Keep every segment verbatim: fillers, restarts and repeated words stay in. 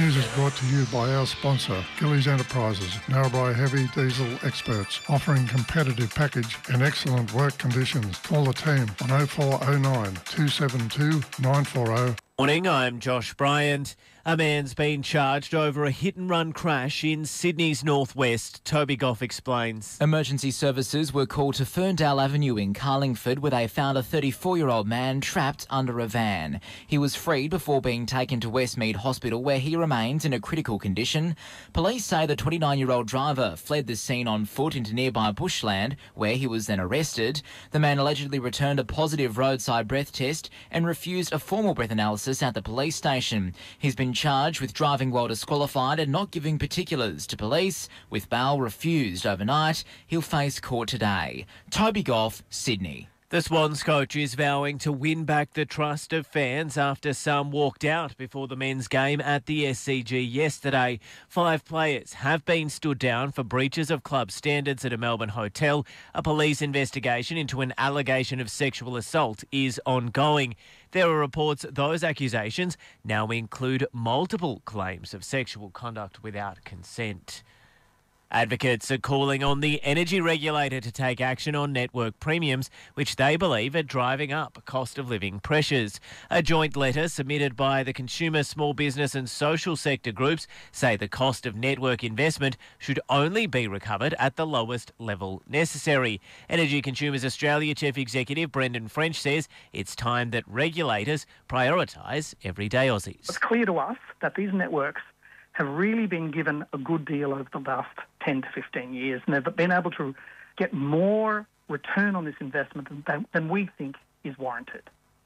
News is brought to you by our sponsor, Gillies Enterprises, Narrabri Heavy Diesel experts, offering competitive package and excellent work conditions. Call the team on oh four oh nine, two seven two, nine four oh. Morning, I'm Josh Bryant. A man's been charged over a hit-and-run crash in Sydney's northwest. Toby Goff explains. Emergency services were called to Ferndale Avenue in Carlingford, where they found a thirty-four-year-old man trapped under a van. He was freed before being taken to Westmead Hospital, where he remains in a critical condition. Police say the twenty-nine-year-old driver fled the scene on foot into nearby bushland, where he was then arrested. The man allegedly returned a positive roadside breath test and refused a formal breath analysis at the police station. He's been charged with driving while disqualified and not giving particulars to police. With bail refused overnight, he'll face court today. Toby Goff, Sydney. The Swans coach is vowing to win back the trust of fans after some walked out before the men's game at the S C G yesterday. Five players have been stood down for breaches of club standards at a Melbourne hotel. A police investigation into an allegation of sexual assault is ongoing. There are reports those accusations now include multiple claims of sexual conduct without consent. Advocates are calling on the energy regulator to take action on network premiums, which they believe are driving up cost of living pressures. A joint letter submitted by the consumer, small business and social sector groups say the cost of network investment should only be recovered at the lowest level necessary. Energy Consumers Australia Chief Executive Brendan French says it's time that regulators prioritise everyday Aussies. It's clear to us that these networks have really been given a good deal over the last ten to fifteen years, and they've been able to get more return on this investment than, than we think is warranted.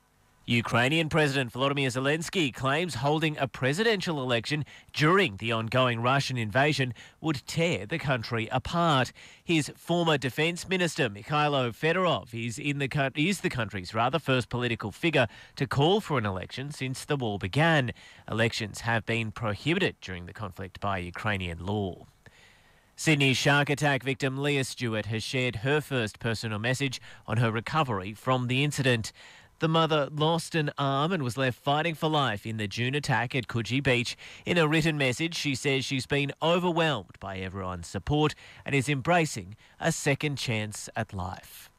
Ukrainian President Volodymyr Zelensky claims holding a presidential election during the ongoing Russian invasion would tear the country apart. His former defence minister, Mikhailo Fedorov, is, in the, is the country's rather first political figure to call for an election since the war began. Elections have been prohibited during the conflict by Ukrainian law. Sydney's shark attack victim Leah Stewart has shared her first personal message on her recovery from the incident. The mother lost an arm and was left fighting for life in the June attack at Coogee Beach. In a written message, she says she's been overwhelmed by everyone's support and is embracing a second chance at life.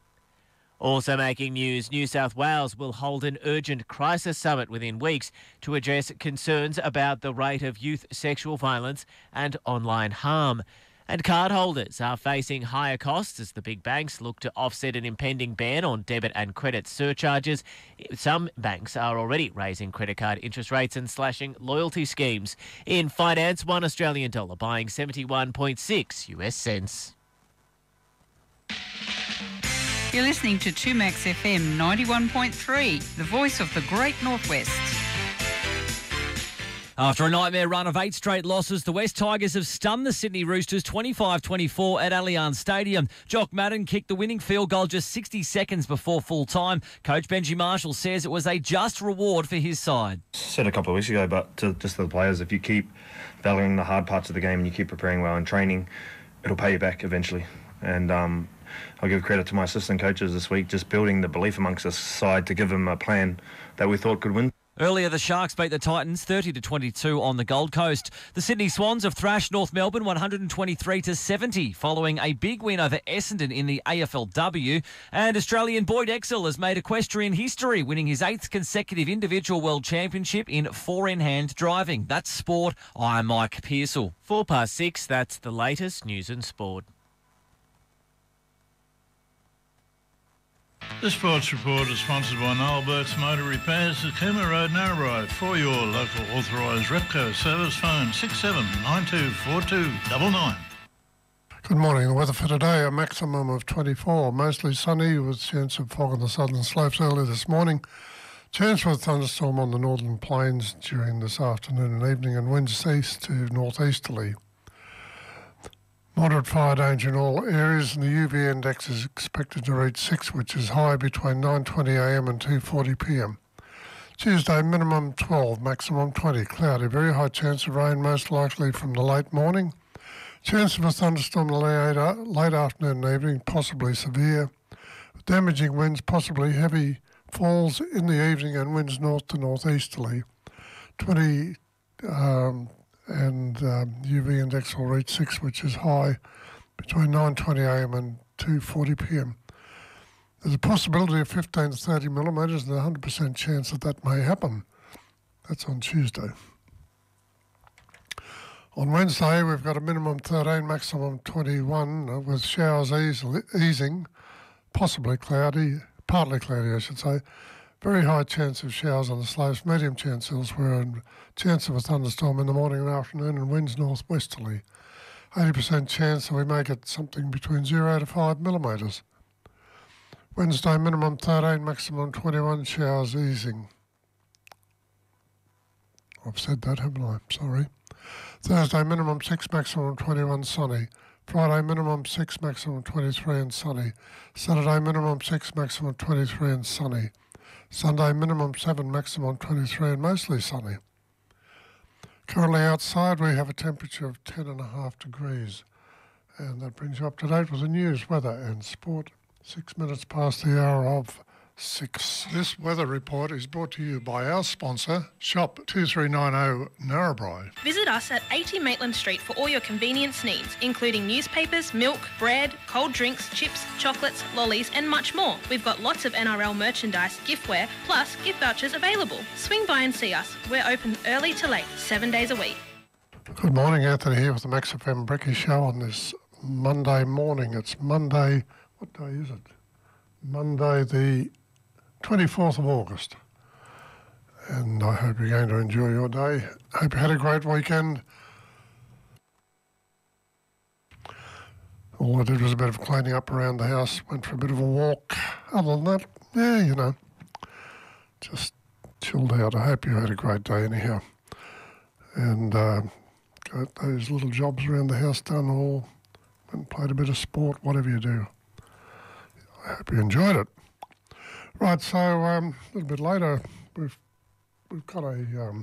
Also making news, New South Wales will hold an urgent crisis summit within weeks to address concerns about the rate of youth sexual violence and online harm. And cardholders are facing higher costs as the big banks look to offset an impending ban on debit and credit surcharges. Some banks are already raising credit card interest rates and slashing loyalty schemes. In finance, one Australian dollar buying seventy-one point six U S cents. You're listening to two Max F M ninety-one point three, the voice of the Great Northwest. After a nightmare run of eight straight losses, the West Tigers have stunned the Sydney Roosters twenty-five twenty-four at Allianz Stadium. Jock Madden kicked the winning field goal just sixty seconds before full time. Coach Benji Marshall says it was a just reward for his side. Said a couple of weeks ago, but to, just to the players, if you keep valuing the hard parts of the game and you keep preparing well in training, it'll pay you back eventually. And um, I'll give credit to my assistant coaches this week, just building the belief amongst the side to give them a plan that we thought could win. Earlier, the Sharks beat the Titans thirty to twenty-two on the Gold Coast. The Sydney Swans have thrashed North Melbourne one hundred twenty-three to seventy following a big win over Essendon in the A F L W. And Australian Boyd Exel has made equestrian history, winning his eighth consecutive individual world championship in four-in-hand driving. That's sport. I'm Mike Pearsall. Four past six, that's the latest news and sport. The Sports Report is sponsored by Noel Burke's Motor Repairs at Cooma Road, Narrabri. For your local authorised Repco service, phone six seven nine two four two nine nine. Good morning. The weather for today, a maximum of twenty-four. Mostly sunny with chance of fog on the southern slopes early this morning. Chance for a thunderstorm on the northern plains during this afternoon and evening, and winds east to northeasterly. Moderate fire danger in all areas, and the U V index is expected to reach six, which is high between nine twenty a m and two forty p m. Tuesday, minimum twelve, maximum twenty. Cloudy, very high chance of rain, most likely from the late morning. Chance of a thunderstorm late, late afternoon and evening, possibly severe. Damaging winds, possibly heavy falls in the evening, and winds north to northeasterly. twenty um, and um, U V index will reach six, which is high between nine twenty a m and two forty p m. There's a possibility of fifteen to thirty millimetres and a one hundred percent chance that that may happen. That's on Tuesday. On Wednesday, we've got a minimum thirteen, maximum twenty-one, uh, with showers ease, easing, possibly cloudy, partly cloudy, I should say. Very high chance of showers on the slopes, medium chance elsewhere, and chance of a thunderstorm in the morning and afternoon, and winds northwesterly. eighty percent chance that we may get something between zero to five millimetres. Wednesday, minimum thirteen, maximum twenty-one, showers easing. I've said that, haven't I? Sorry. Thursday, minimum six, maximum twenty-one, sunny. Friday, minimum six, maximum twenty-three and sunny. Saturday, minimum six, maximum twenty-three and sunny. Sunday, minimum seven, maximum twenty-three and mostly sunny. Currently outside, we have a temperature of ten and a half degrees. And that brings you up to date with the news, weather and sport. Six minutes past the hour of six. This weather report is brought to you by our sponsor, Shop two three nine zero Narrabri. Visit us at eighty Maitland Street for all your convenience needs, including newspapers, milk, bread, cold drinks, chips, chocolates, lollies and much more. We've got lots of N R L merchandise, giftware, plus gift vouchers available. Swing by and see us. We're open early to late, seven days a week. Good morning, Anthony here with the Max F M Brekkie Show on this Monday morning. It's Monday, what day is it? Monday the twenty-fourth of August. And I hope you're going to enjoy your day. Hope you had a great weekend. All I did was a bit of cleaning up around the house, went for a bit of a walk. Other than that, yeah, you know, just chilled out. I hope you had a great day anyhow. And uh, got those little jobs around the house done, all went and played a bit of sport, whatever you do. I hope you enjoyed it. Right, so um, a little bit later, we've we've got a um,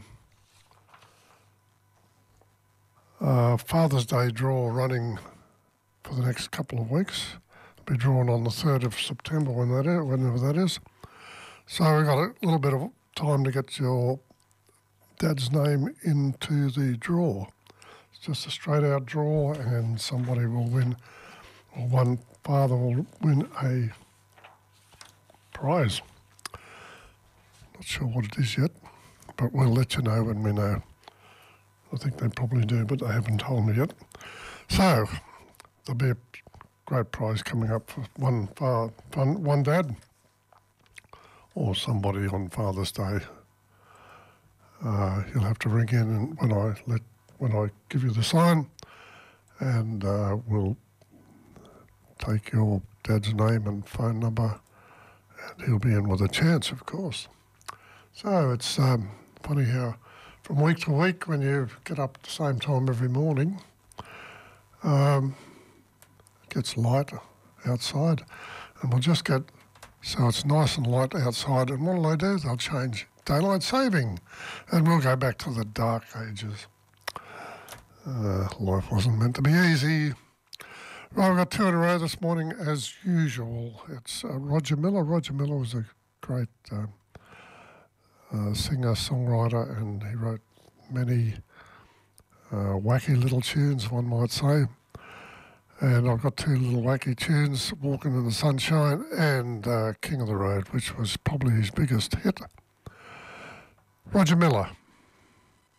uh, Father's Day draw running for the next couple of weeks. It'll be drawn on the third of September, when that is, whenever that is. So we've got a little bit of time to get your dad's name into the draw. It's just a straight-out draw, and somebody will win, or one father will win a prize. Not sure what it is yet, but we'll let you know when we know. I think they probably do, but they haven't told me yet. So there'll be a great prize coming up for one father, one, one dad, or somebody on Father's Day. Uh, you'll have to ring in and when I let when I give you the sign, and uh, we'll take your dad's name and phone number. And he'll be in with a chance, of course. So it's um, funny how from week to week, when you get up at the same time every morning, um, it gets light outside. And we'll just get, so it's nice and light outside. And what'll they do? They'll change daylight saving. And we'll go back to the dark ages. Uh, life wasn't meant to be easy. Right, we've got two in a row this morning, as usual. It's uh, Roger Miller. Roger Miller was a great uh, uh, singer, songwriter, and he wrote many uh, wacky little tunes, one might say. And I've got two little wacky tunes, Walking in the Sunshine and uh, King of the Road, which was probably his biggest hit. Roger Miller.